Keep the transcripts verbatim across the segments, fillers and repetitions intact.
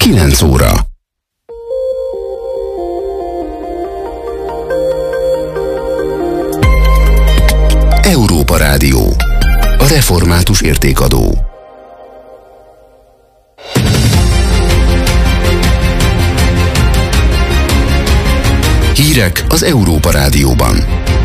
kilenc óra. Európa Rádió. A református értékadó. Hírek az Európa Rádióban.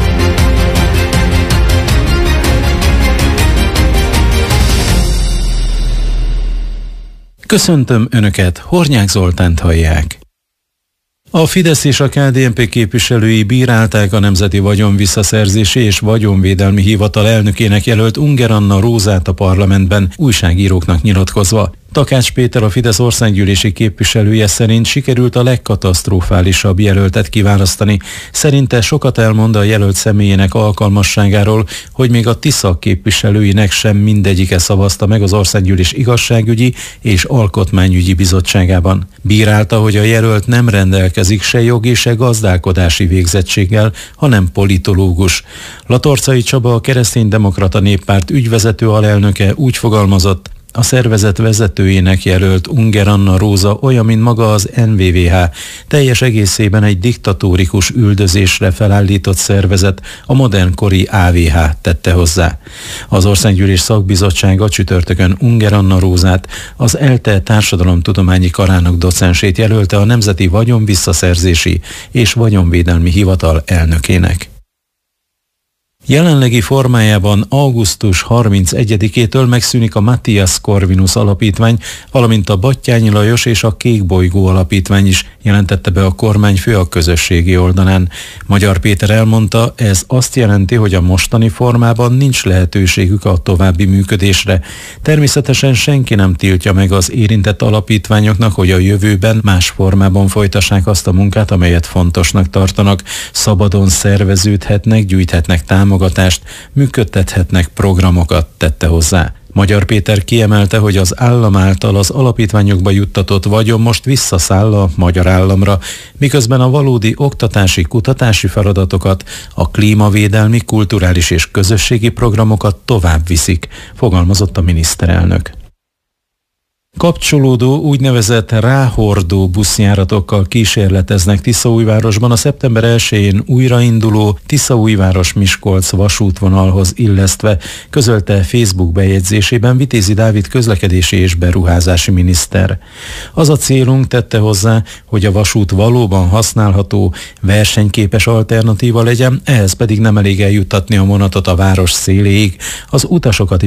Köszöntöm Önöket, Hornyák Zoltánt hallják. A Fidesz és a ká dé en pé képviselői bírálták a Nemzeti Vagyonvisszaszerzési és Vagyonvédelmi Hivatal elnökének jelölt Unger Anna Rózát a parlamentben, újságíróknak nyilatkozva. Takács Péter, a Fidesz országgyűlési képviselője szerint sikerült a legkatasztrofálisabb jelöltet kiválasztani. Szerinte sokat elmond a jelölt személyének alkalmasságáról, hogy még a Tisza képviselőinek sem mindegyike szavazta meg az Országgyűlés igazságügyi és alkotmányügyi bizottságában. Bírálta, hogy a jelölt nem rendelkezik se jogi, se gazdálkodási végzettséggel, hanem politológus. Latorcai Csaba, a Kereszténydemokrata Néppárt ügyvezető alelnöke úgy fogalmazott: a szervezet vezetőjének jelölt Unger Anna Róza olyan, mint maga az en vé vé há, teljes egészében egy diktatórikus üldözésre felállított szervezet, a modernkori á vé há, tette hozzá. Az Országgyűlés szakbizottsága csütörtökön Unger Anna Rózát, az ELTE társadalomtudományi karának docensét jelölte a Nemzeti Vagyonvisszaszerzési és Vagyonvédelmi Hivatal elnökének. Jelenlegi formájában augusztus harmincegyedikétől megszűnik a Matthias Corvinus alapítvány, valamint a Batthyány Lajos és a Kék Bolygó alapítvány is, jelentette be a kormányfő a közösségi oldalán. Magyar Péter elmondta, ez azt jelenti, hogy a mostani formában nincs lehetőségük a további működésre. Természetesen senki nem tiltja meg az érintett alapítványoknak, hogy a jövőben más formában folytassák azt a munkát, amelyet fontosnak tartanak. Szabadon szerveződhetnek, gyűjthetnek támogatást, működtethetnek programokat, tette hozzá. Magyar Péter kiemelte, hogy az állam által az alapítványokba juttatott vagyon most visszaszáll a magyar államra, miközben a valódi oktatási, kutatási feladatokat, a klímavédelmi, kulturális és közösségi programokat tovább viszik, fogalmazott a miniszterelnök. Kapcsolódó úgynevezett ráhordó buszjáratokkal kísérleteznek Tiszaújvárosban a szeptember elsején újrainduló Tiszaújváros-Miskolc vasútvonalhoz illesztve, közölte Facebook bejegyzésében Vitézi Dávid közlekedési és beruházási miniszter. Az a célunk, tette hozzá, hogy a vasút valóban használható, versenyképes alternatíva legyen, ehhez pedig nem elég eljuttatni a vonatot a város széléig, az utasokat is